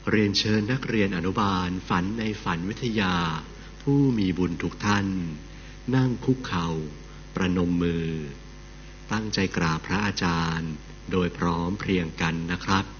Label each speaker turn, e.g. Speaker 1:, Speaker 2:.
Speaker 1: เรียนเชิญนักเรียนอนุบาลฝันในฝันวิทยาผู้มีบุญทุกท่านนั่งคุกเข่าประนมมือตั้งใจกราบพระอาจารย์โดยพร้อมเพรียงกันนะครับ